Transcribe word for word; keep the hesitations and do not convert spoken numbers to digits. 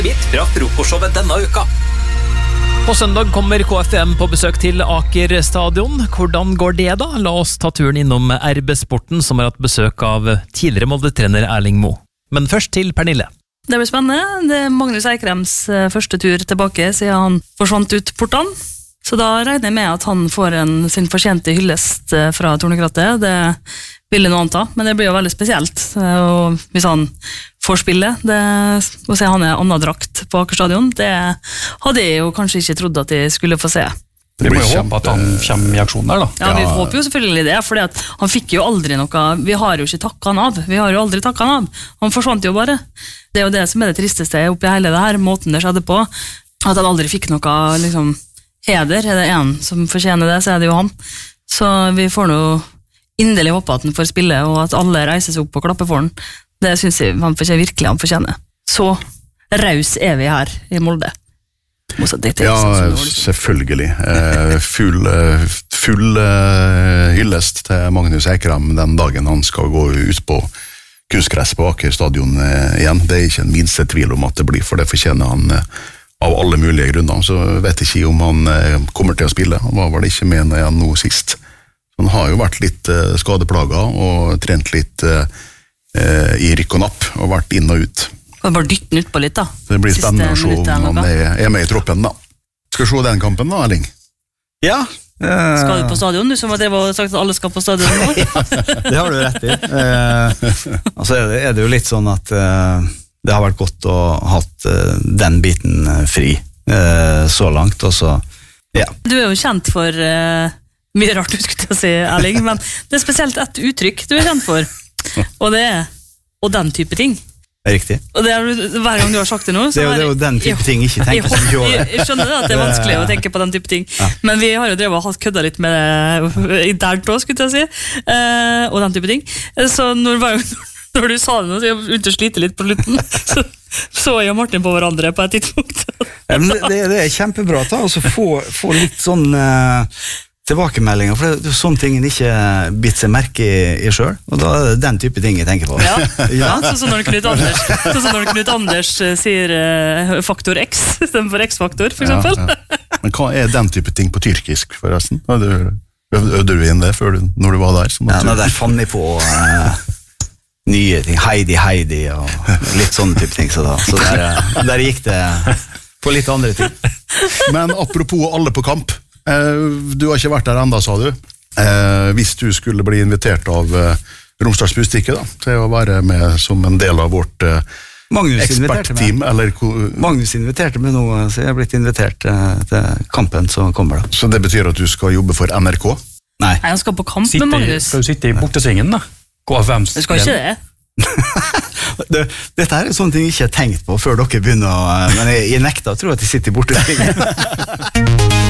Midt fra frokostshowet denne uka. På søndag kommer K F M på besøk til Aker stadion. Hvordan går det da? La oss ta turen innom R B Sporten, som har hatt besøk av tidligere Molde-trener Erling Moe. Men først til Pernille. Det blir spennende. Det er Magnus Eikrems første tur tilbake siden han forsvant ut portene. Så da regner jeg med at han får en sin fortjente hyllest fra Tornekrattet. Det vil jeg noe anta, men det blir jo veldig spesielt. Og hvis han får spille, det, å se han er annen drakt på Aker stadion, det hadde jeg jo kanskje ikke trodd at jeg skulle få se. Det blir kjempe at han kommer i aksjon der da. Ja, vi håper jo selvfølgelig det, for han fikk jo aldri noe, vi har jo ikke takket han av, vi har jo aldri takket han av, han forsvant jo bare. Det er jo det som er det tristeste oppi hele det her, måten det skjedde på, at han aldri fikk noe liksom, heder. Er det en som fortjener det, så er det jo han. Så vi får nå inderlig håpe at han får spille, og at alle reiser seg opp og klapper for han. Det synes jeg han fortjener, virkelig han fortjener. Så raus er vi her i Molde. Ja, selvfølgelig. Full, full hyllest til Magnus Eikrem den dagen han skal gå ut på kunstgress på Aker stadion igjen. Det er ikke en minste tvil om at det blir, for det fortjener han av alle mulige grunner. Så vet jeg ikke om han kommer til å spille. Han var vel ikke med igjen nå sist. Han har jo vært litt skadeplaget og trent litt i rykk og napp og vært inn og ut. Kan bare dytte den ut på litt da. Det blir spennende å se om han er, er med i troppen da. Skal vi se den kampen da, Erling? Ja. Uh, skal du på stadion, du som har sagt at alle skal på stadion nå? Ja, det har du rett i. Uh, altså er det, er det jo litt sånn at uh, det har vært godt å ha hatt uh, den biten uh, fri uh, så langt, og så, ja. Du er jo kjent for uh, mye rart du skulle si, Erling, men det er spesielt et uttrykk du er kjent for, og det er og den type ting. Riktig. Og det er, hver gang du har sagt det nå så det, er, det er jo den type jeg, ting ikke tenker jeg, jeg, jeg, jeg skjønner det at det er vanskelig å tenke på den type ting ja. Men vi har jo drevet og hatt kødda litt med det internt også, skulle jeg si uh, og den type ting så når, når du sa det nå så jeg begynte å slite litt på slutten så så jeg og Martin på hverandre på et tidspunkt ja, men det, det er kjempebra da, og så få, få litt sånn uh, tilbakemeldinger, for det er sånne ting en ikke bitt seg merke i, i selv, og da er det den type ting jeg tenker på. Ja, ja sånn som når Knut Anders, sånn som når Knut Anders sier uh, faktor X, i stedet for X-faktor, for eksempel. Ja, ja. Men hva er den type ting på tyrkisk, forresten? Øvde du inn det før du, når du var der? Ja, nå der fann jeg på uh, nye ting, Heidi, Heidi, og litt sånne type ting, så, da, så der, der gikk det på litt andre ting. Men apropos alle på kamp, du har ikke vært der enda, sa du. Hvis du skulle bli invitert av Romsdals Bustikke da, til å være med som en del av vårt ekspertteam, eller... Magnus inviterte meg nå, så jeg har blitt invitert til kampen som kommer da. Så det betyr at du skal jobbe for N R K? Nei. Nei, han skal på kamp sitte, med Magnus. Skal du sitte i bortesvingen da? K F M's. Du skal ikke det? det, dette her er sånne ting jeg ikke har tenkt på før dere begynner, men jeg, jeg nekter å tro at jeg sitter i bortesvingen.